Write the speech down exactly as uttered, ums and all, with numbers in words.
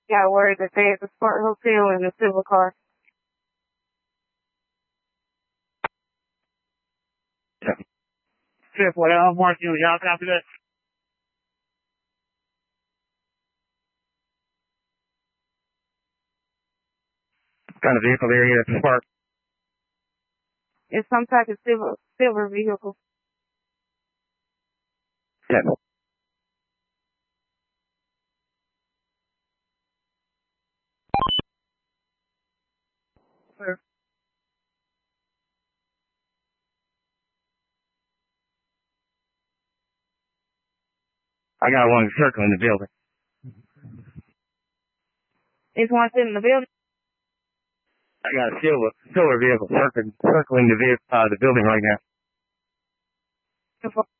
Got word that they at the Smart Hotel in the silver car. Fifth, what I'm marking you. Y'all copy that? What kind of vehicle there here at the Spark? It's some type of silver silver vehicle. Yeah. Or I got one circling the building. is one sitting in the building? I got a silver silver vehicle circling circling the vehicle, uh, the building right now.